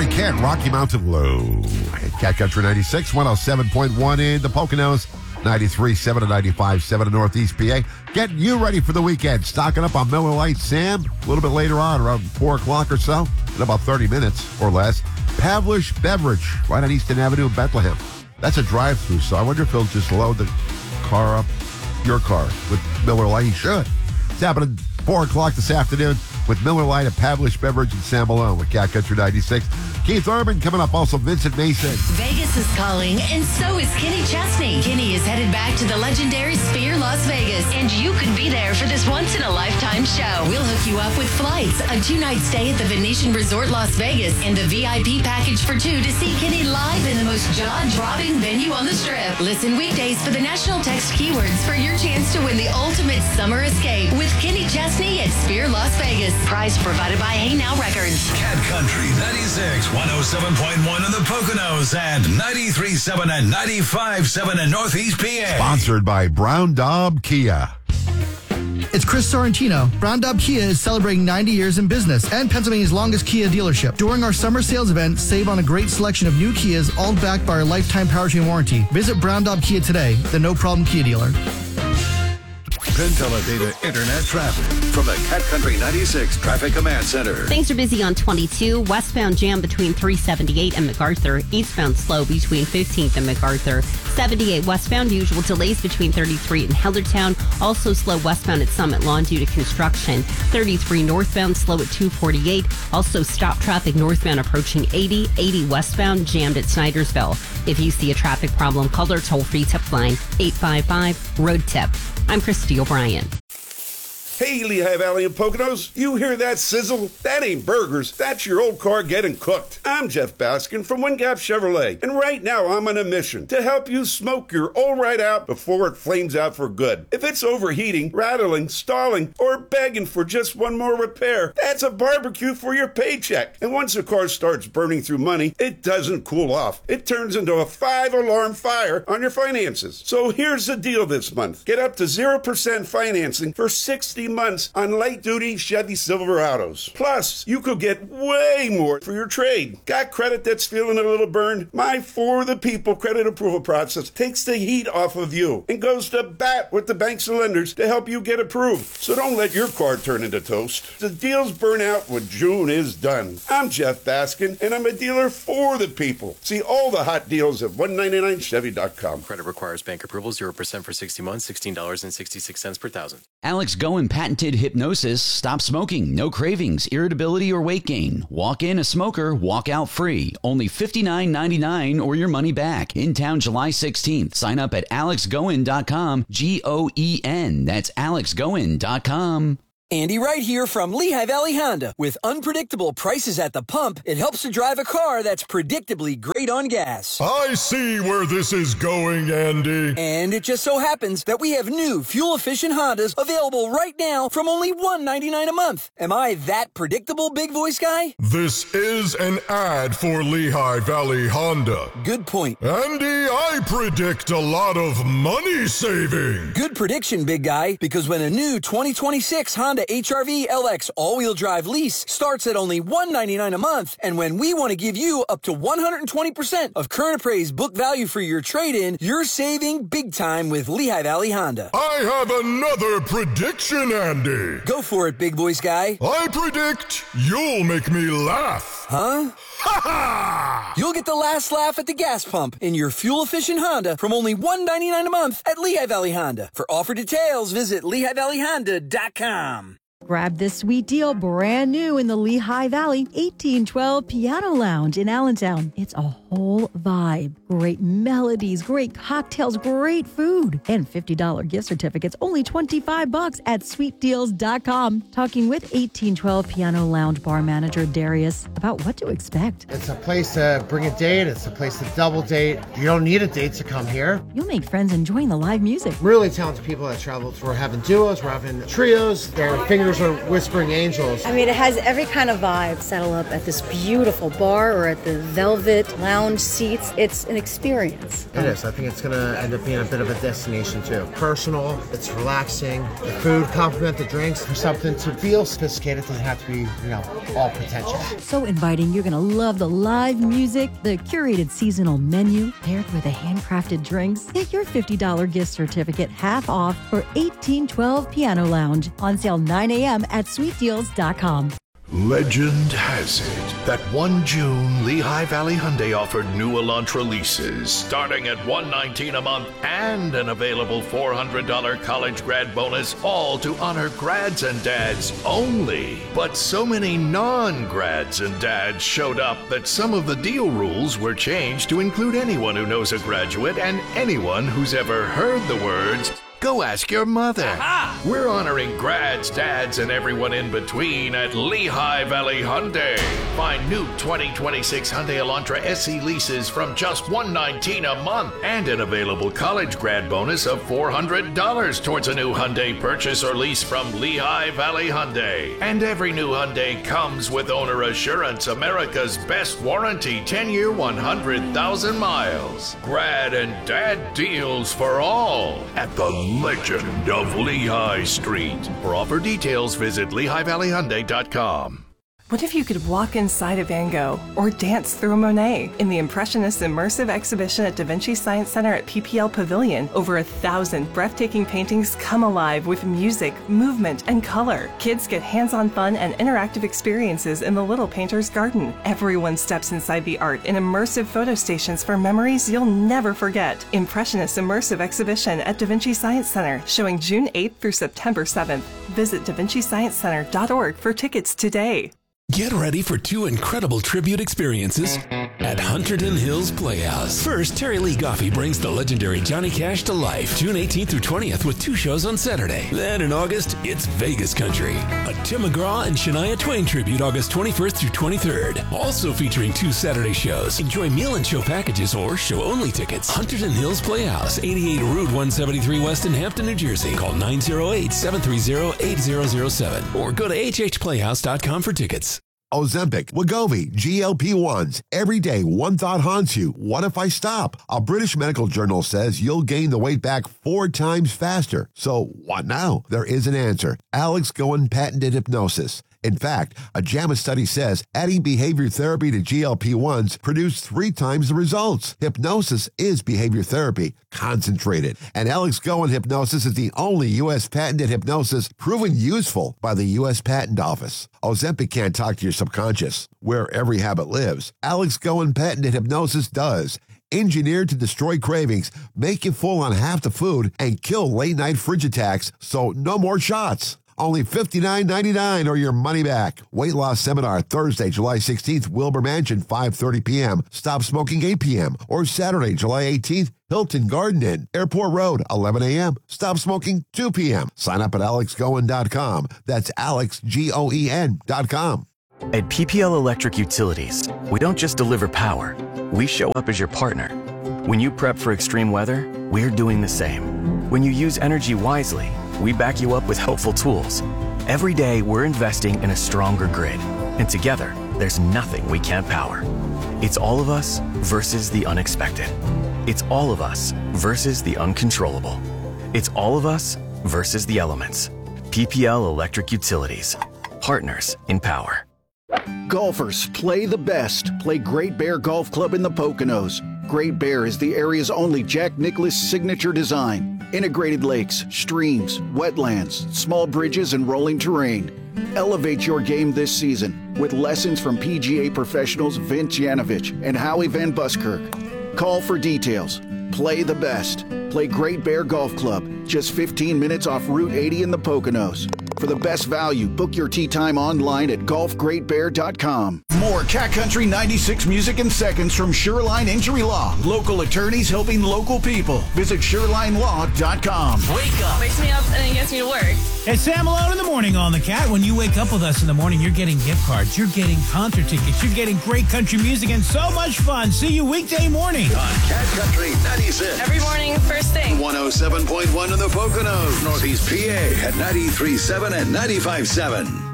Gary Kent, Rocky Mountain Low. Cat Country 96, 107.1 in the Poconos, 93.7 and 95.7 in Northeast PA. Getting you ready for the weekend. Stocking up on Miller Lite. Sam, a little bit later on, around 4 o'clock or so, in about 30 minutes or less. Pavlish Beverage, right on Easton Avenue in Bethlehem. That's a drive-through, so I wonder if he'll just load the car up, your car, with Miller Lite. He should. It's happening 4 o'clock this afternoon with Miller Lite at Pavlish Beverage in San Malone with Cat Country 96. Keith Urban coming up, also Vincent Mason. Vegas is calling, and so is Kenny Chesney. Kenny is headed back to the legendary Sphere Las Vegas, and you could be there for this once-in-a-lifetime show. We'll hook you up with flights, a 2-night stay at the Venetian Resort Las Vegas, and the VIP package for 2 to see Kenny live in the most jaw-dropping venue on the Strip. Listen weekdays for the national text keywords for your chance to win the ultimate summer escape with Kenny Chesney at Sphere Las Vegas. Prize provided by Hey Now Records. Cat Country 96, 107.1 in the Poconos, and 93.7 and 95.7 in Northeast PA. Sponsored by Brown Daub Kia. It's Chris Sorrentino. Brown Daub Kia is celebrating 90 years in business and Pennsylvania's longest Kia dealership. During our summer sales event, save on a great selection of new Kias, all backed by our lifetime powertrain warranty. Visit Brown Daub Kia today, the no-problem Kia dealer. Penn Teledata Internet traffic from the Cat Country 96 Traffic Command Center. Things are busy on 22. Westbound jam between 378 and MacArthur. Eastbound slow between 15th and MacArthur. 78 westbound, usual delays between 33 and Hellertown. Also slow westbound at Summit Lawn due to construction. 33 northbound, slow at 248. Also stop traffic northbound approaching 80. 80 westbound, jammed at Snydersville. If you see a traffic problem, call our toll-free tip line, 855-ROAD-TIP. I'm Christy O'Brien. Hey, Lehigh Valley and Poconos, you hear that sizzle? That ain't burgers, that's your old car getting cooked. I'm Jeff Baskin from Wingap Chevrolet, and right now I'm on a mission to help you smoke your old right out before it flames out for good. If it's overheating, rattling, stalling, or begging for just one more repair, that's a barbecue for your paycheck. And once a car starts burning through money, it doesn't cool off. It turns into a 5-alarm fire on your finances. So here's the deal this month. Get up to 0% financing for 60 months on light-duty Chevy Silverados. Plus, you could get way more for your trade. Got credit that's feeling a little burned? My For the People credit approval process takes the heat off of you and goes to bat with the banks and lenders to help you get approved. So don't let your car turn into toast. The deals burn out when June is done. I'm Jeff Baskin, and I'm a dealer for the people. See all the hot deals at 199chevy.com. Credit requires bank approval, 0% for 60 months, $16.66 per thousand. Alex Goen patented hypnosis. Stop smoking. No cravings, irritability, or weight gain. Walk in a smoker, walk out free. Only $59.99 or your money back. In town July 16th. Sign up at alexgoen.com. Goen. That's alexgoen.com. Andy Wright here from Lehigh Valley Honda. With unpredictable prices at the pump, it helps to drive a car that's predictably great on gas. I see where this is going, Andy. And it just so happens that we have new fuel-efficient Hondas available right now from only $199 a month. Am I that predictable, big voice guy? This is an ad for Lehigh Valley Honda. Good point. Andy, I predict a lot of money saving. Good prediction, big guy, because when a new 2026 Honda HR-V LX all-wheel drive lease starts at only $199 a month, and when we want to give you up to 120% of current appraised book value for your trade-in, you're saving big time with Lehigh Valley Honda. I have another prediction, Andy. Go for it, big voice guy. I predict you'll make me laugh. Huh? Ha ha! You'll get the last laugh at the gas pump in your fuel-efficient Honda from only $199 a month at Lehigh Valley Honda. For offer details, visit LehighValleyHonda.com. Grab this sweet deal brand new in the Lehigh Valley 1812 Piano Lounge in Allentown. It's a whole vibe. Great melodies, great cocktails, great food, and $50 gift certificates, only $25 at sweetdeals.com. Talking with 1812 Piano Lounge bar manager Darius about what to expect. It's a place to bring a date. It's a place to double date. You don't need a date to come here. You'll make friends enjoying the live music. Really talented people that travel. We're having duos, we're having trios. They're finger burgers are whispering angels. I mean, it has every kind of vibe. Settle up at this beautiful bar or at the velvet lounge seats. It's an experience. It is. I think it's going to end up being a bit of a destination, too. Personal, it's relaxing. The food complement the drinks. For something to feel sophisticated, it doesn't have to be, all pretentious. So inviting. You're going to love the live music, the curated seasonal menu, paired with the handcrafted drinks. Get your $50 gift certificate half off for 1812 Piano Lounge. On sale 9 a.m. at sweetdeals.com. Legend has it that 1 June, Lehigh Valley Hyundai offered new Elantra leases starting at $119 a month and an available $400 college grad bonus, all to honor grads and dads only. But so many non-grads and dads showed up that some of the deal rules were changed to include anyone who knows a graduate and anyone who's ever heard the words, "Go ask your mother." Aha! We're honoring grads, dads, and everyone in between at Lehigh Valley Hyundai. Find new 2026 Hyundai Elantra SE leases from just $119 a month and an available college grad bonus of $400 towards a new Hyundai purchase or lease from Lehigh Valley Hyundai. And every new Hyundai comes with Owner Assurance, America's best warranty, 10-year, 100,000 miles. Grad and dad deals for all at the Legend of Lehigh Street. For offer details, visit LehighValleyHyundai.com. What if you could walk inside a Van Gogh or dance through a Monet? In the Impressionist Immersive Exhibition at Da Vinci Science Center at PPL Pavilion, over 1,000 breathtaking paintings come alive with music, movement, and color. Kids get hands-on fun and interactive experiences in the Little Painter's Garden. Everyone steps inside the art in immersive photo stations for memories you'll never forget. Impressionist Immersive Exhibition at Da Vinci Science Center, showing June 8th through September 7th. Visit davinchisciencecenter.org for tickets today. Get ready for 2 incredible tribute experiences at Hunterdon Hills Playhouse. First, Terry Lee Goffey brings the legendary Johnny Cash to life, June 18th through 20th with 2 shows on Saturday. Then in August, it's Vegas Country, a Tim McGraw and Shania Twain tribute August 21st through 23rd. Also featuring 2 Saturday shows. Enjoy meal and show packages or show-only tickets. Hunterdon Hills Playhouse, 88 Route 173 West in Hampton, New Jersey. Call 908-730-8007 or go to hhplayhouse.com for tickets. Ozempic, Wegovy, GLP-1s. Every day, one thought haunts you. What if I stop? A British medical journal says you'll gain the weight back 4 times faster. So what now? There is an answer. Alex Goen patented hypnosis. In fact, a JAMA study says adding behavior therapy to GLP-1s produced 3 times the results. Hypnosis is behavior therapy, concentrated. And Alex Goen Hypnosis is the only U.S. patented hypnosis proven useful by the U.S. Patent Office. Ozempic can't talk to your subconscious, where every habit lives. Alex Goen patented hypnosis does. Engineered to destroy cravings, make you full on half the food, and kill late-night fridge attacks, so no more shots. Only $59.99 or your money back. Weight loss seminar Thursday, July 16th, Wilbur Mansion, 5:30 p.m. Stop smoking 8 p.m. Or Saturday, July 18th, Hilton Garden Inn, Airport Road, 11 a.m. Stop smoking 2 p.m. Sign up at alexgoen.com. That's alexgoen.com. At PPL Electric Utilities, we don't just deliver power. We show up as your partner. When you prep for extreme weather, we're doing the same. When you use energy wisely, we back you up with helpful tools. Every day, we're investing in a stronger grid. And together, there's nothing we can't power. It's all of us versus the unexpected. It's all of us versus the uncontrollable. It's all of us versus the elements. PPL Electric Utilities. Partners in power. Golfers, play the best. Play Great Bear Golf Club in the Poconos. Great Bear is the area's only Jack Nicklaus signature design. Integrated lakes, streams, wetlands, small bridges, and rolling terrain. Elevate your game this season with lessons from PGA professionals Vince Yanovich and Howie Van Buskirk. Call for details. Play the best. Play Great Bear Golf Club, just 15 minutes off Route 80 in the Poconos. For the best value, book your tee time online at golfgreatbear.com. More Cat Country 96 music in seconds from Shoreline Injury Law. Local attorneys helping local people. Visit ShorelineLaw.com. Wake up. Wakes me up and then gets me to work. It's Sam Malone in the morning on the Cat. When you wake up with us in the morning, you're getting gift cards, you're getting concert tickets, you're getting great country music and so much fun. See you weekday morning on Cat Country 96. Every morning, first thing. 107.1 in the Poconos, Northeast PA at 93.7 and 95.7.